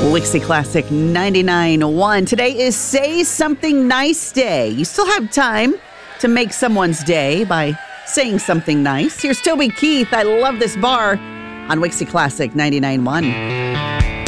Wixie Classic 99.1. Today is Say Something Nice Day. You still have time to make someone's day by saying something nice. Here's Toby Keith. I love this bar on Wixie Classic 99.1.